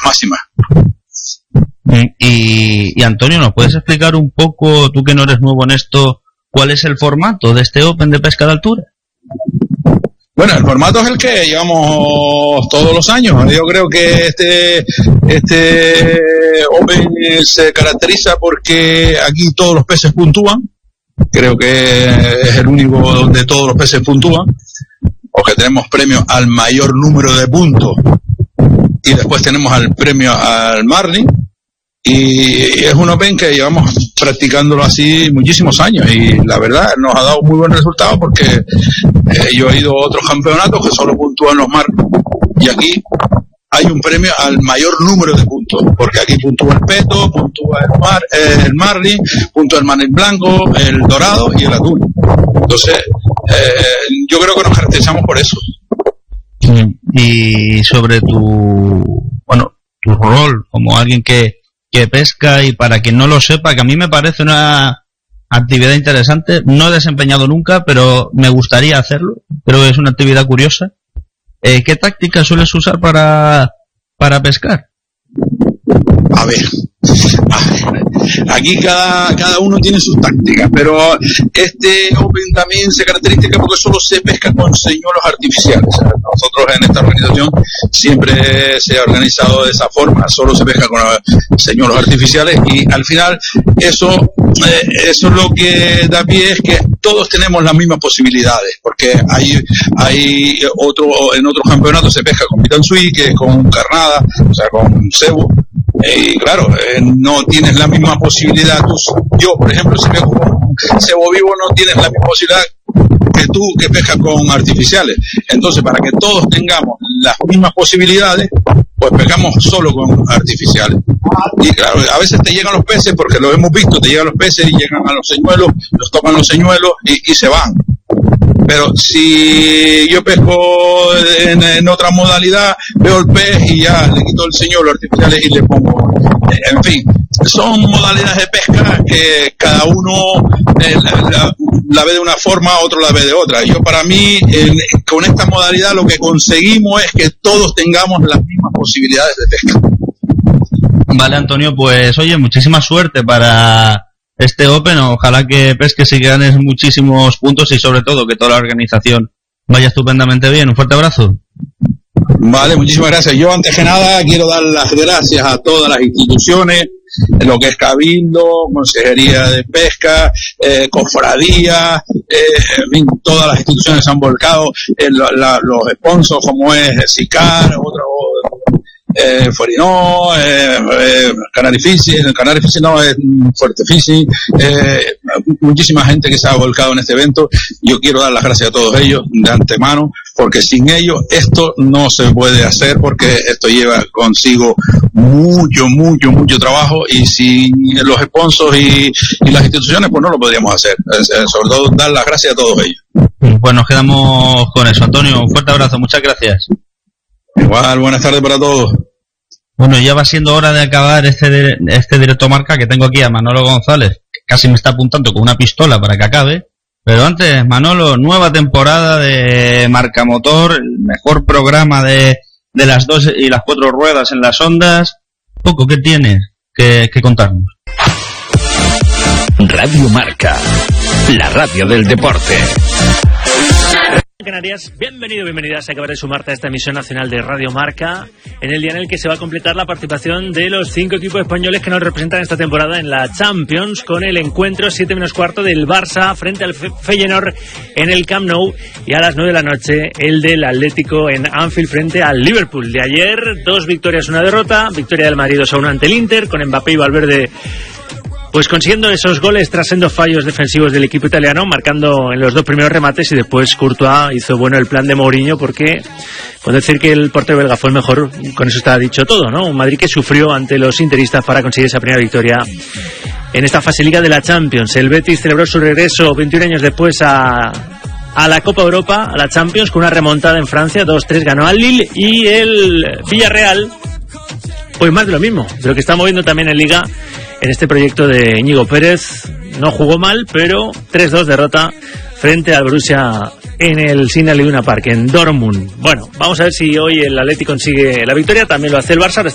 máximas. Y Antonio, ¿nos puedes explicar un poco, tú que no eres nuevo en esto, cuál es el formato de este Open de pesca de altura? Bueno, el formato es el que llevamos todos los años. Yo creo que este Open se caracteriza porque aquí todos los peces puntúan. Creo que es el único donde todos los peces puntúan, porque tenemos premio al mayor número de puntos y después tenemos al premio al marlin. Y es un Open que llevamos practicándolo así muchísimos años y la verdad nos ha dado muy buen resultado porque yo he ido a otros campeonatos que solo puntúan los marlin y aquí hay un premio al mayor número de puntos, porque aquí puntúa el peto, puntúa el marlin, puntúa el marlin blanco, el dorado y el atún. Entonces, yo creo que nos caracterizamos por eso. Y sobre tu rol como alguien que pesca, y para quien no lo sepa, que a mí me parece una actividad interesante, no he desempeñado nunca, pero me gustaría hacerlo, creo que es una actividad curiosa. ¿Qué táctica sueles usar para pescar? A ver, aquí cada uno tiene sus tácticas, pero este Open también se caracteriza porque solo se pesca con señuelos artificiales. O sea, nosotros en esta organización siempre se ha organizado de esa forma, solo se pesca con señuelos artificiales y al final eso es lo que da pie es que todos tenemos las mismas posibilidades, porque hay en otros campeonatos se pesca con pitanzuí, que es con carnada, o sea, con cebo. Y claro, no tienes la misma posibilidad. Yo, por ejemplo, si pesco con cebo vivo, no tienes la misma posibilidad que tú que pescas con artificiales. Entonces, para que todos tengamos las mismas posibilidades, pues pescamos solo con artificiales. Y claro, a veces te llegan los peces, porque lo hemos visto, te llegan los peces y llegan a los señuelos, los tocan los señuelos y se van. Pero si yo pesco en otra modalidad, veo el pez y ya le quito el señuelo artificial y le pongo. En fin, son modalidades de pesca que cada uno la ve de una forma, otro la ve de otra. Yo, para mí, con esta modalidad lo que conseguimos es que todos tengamos las mismas posibilidades de pesca. Vale, Antonio, pues oye, muchísima suerte para este Open, ojalá que pesques y ganes muchísimos puntos y sobre todo que toda la organización vaya estupendamente bien. Un fuerte abrazo. Vale, muchísimas gracias. Yo antes que nada quiero dar las gracias a todas las instituciones, lo que es Cabildo, Consejería de Pesca, Cofradía, todas las instituciones se han volcado, los sponsors como es SICAR, Forinó, Canary Fishing no es Fuerte Fishing, muchísima gente que se ha volcado en este evento. Yo quiero dar las gracias a todos ellos de antemano, porque sin ellos esto no se puede hacer, porque esto lleva consigo mucho trabajo, y sin los sponsors y las instituciones pues no lo podríamos hacer. Sobre todo dar las gracias a todos ellos. Pues nos quedamos con eso. Antonio, un fuerte abrazo, muchas gracias. Igual, buenas tardes para todos. Bueno, ya va siendo hora de acabar este directo marca, que tengo aquí a Manolo González, que casi me está apuntando con una pistola para que acabe. Pero antes, Manolo, nueva temporada de Marca Motor, el mejor programa de las 2 y las 4 ruedas en las ondas. Poco, ¿qué tienes que contarnos? Radio Marca, la radio del deporte. Canarias, bienvenidas a acabar de sumarte a esta emisión nacional de Radio Marca, en el día en el que se va a completar la participación de los 5 equipos españoles que nos representan esta temporada en la Champions, con el encuentro 7:15 del Barça frente al Feyenoord en el Camp Nou, y a las 9 de la noche el del Atlético en Anfield frente al Liverpool. De ayer, 2 victorias, 1 derrota, victoria del Madrid 2-1 ante el Inter, con Mbappé y Valverde pues consiguiendo esos goles tras sendos fallos defensivos del equipo italiano, marcando en los 2 primeros remates, y después Courtois hizo bueno el plan de Mourinho, porque puedo decir que el portero belga fue el mejor, con eso está dicho todo, ¿no? Un Madrid que sufrió ante los interistas para conseguir esa primera victoria en esta fase liga de la Champions. El Betis celebró su regreso 21 años después a la Copa Europa, a la Champions, con una remontada en Francia, 2-3 ganó al Lille, y el Villarreal, pues más de lo mismo, de lo que está moviendo también en Liga en este proyecto de Íñigo Pérez. No jugó mal, pero 3-2 derrota frente al Borussia en el Signal Iduna Park, en Dortmund. Bueno, vamos a ver si hoy el Atleti consigue la victoria, también lo hace el Barça.